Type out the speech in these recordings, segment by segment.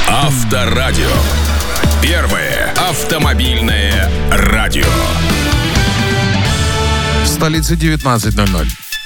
Авторадио. Первое автомобильное радио. В столице 19:00.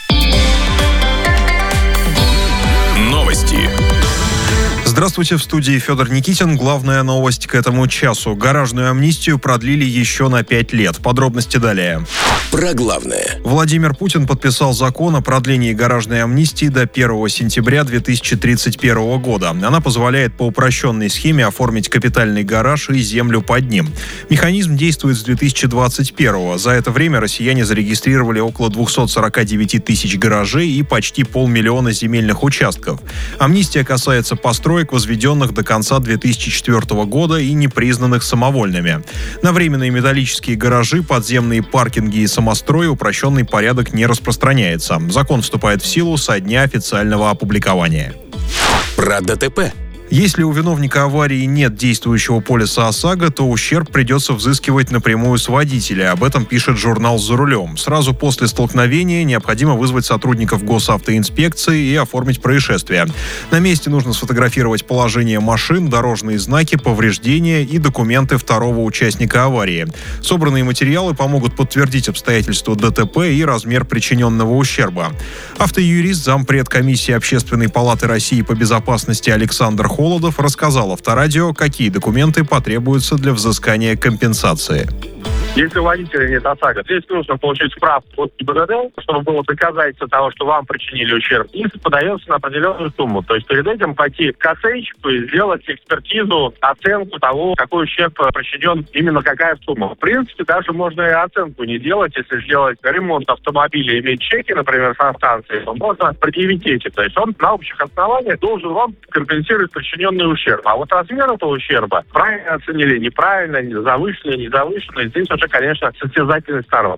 Новости. Здравствуйте, в студии Федор Никитин. Главная новость к этому часу. Гаражную амнистию продлили еще на 5 лет. Подробности далее. Про главное. Владимир Путин подписал закон о продлении гаражной амнистии до 1 сентября 2031 года. Она позволяет по упрощенной схеме оформить капитальный гараж и землю под ним. Механизм действует с 2021. За это время россияне зарегистрировали около 249 тысяч гаражей и почти 500 000 земельных участков. Амнистия касается построек, возведенных до конца 2004 года и не признанных самовольными. На временные металлические гаражи, подземные паркинги и самострои упрощенный порядок не распространяется. Закон вступает в силу со дня официального опубликования. Про ДТП. Если у виновника аварии нет действующего полиса ОСАГО, то ущерб придется взыскивать напрямую с водителя. Об этом пишет журнал «За рулем». Сразу после столкновения необходимо вызвать сотрудников госавтоинспекции и оформить происшествие. На месте нужно сфотографировать положение машин, дорожные знаки, повреждения и документы второго участника аварии. Собранные материалы помогут подтвердить обстоятельства ДТП и размер причиненного ущерба. Автоюрист, зампред комиссии Общественной палаты России по безопасности Александр Холодов рассказал Авторадио, какие документы потребуются для взыскания компенсации. Если у водителя нет ОСАГО, здесь нужно получить справку от ГИБДД, чтобы было доказательство того, что вам причинили ущерб, и подается на определенную сумму. То есть перед этим пойти к оценщику и сделать экспертизу, оценку того, какой ущерб причинен, именно какая сумма. В принципе, даже можно и оценку не делать, если сделать ремонт автомобиля, иметь чеки, например, со станции, то можно предъявить эти. То есть он на общих основаниях должен вам компенсировать причиненный ущерб. А вот размер этого ущерба, правильно оценили, неправильно, завышенный, незавышенный, здесь уже, конечно, состязательность сторон.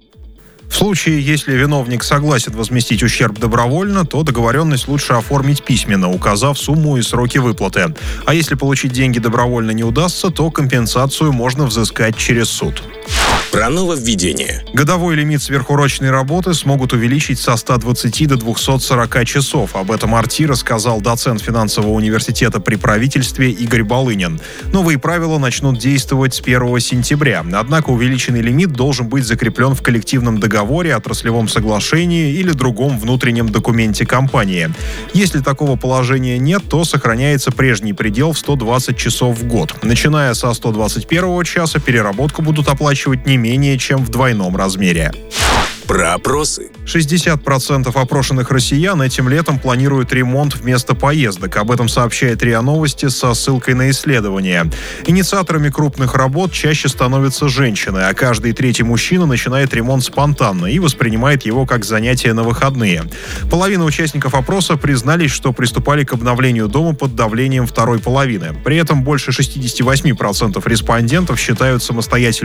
В случае, если виновник согласен возместить ущерб добровольно, то договоренность лучше оформить письменно, указав сумму и сроки выплаты. А если получить деньги добровольно не удастся, то компенсацию можно взыскать через суд. Про нововведение. Годовой лимит сверхурочной работы смогут увеличить со 120 до 240 часов. Об этом РТ рассказал доцент финансового университета при правительстве Игорь Балынин. Новые правила начнут действовать с 1 сентября. Однако увеличенный лимит должен быть закреплен в коллективном договоре, отраслевом соглашении или другом внутреннем документе компании. Если такого положения нет, то сохраняется прежний предел в 120 часов в год. Начиная со 121 часа переработку будут оплачивать не менее чем в двойном размере. Про опросы. 60% опрошенных россиян этим летом планируют ремонт вместо поездок. Об этом сообщает РИА Новости со ссылкой на исследование. Инициаторами крупных работ чаще становятся женщины, а каждый третий мужчина начинает ремонт спонтанно и воспринимает его как занятие на выходные. Половина участников опроса признались, что приступали к обновлению дома под давлением второй половины. При этом больше 68% респондентов считают самостоятельно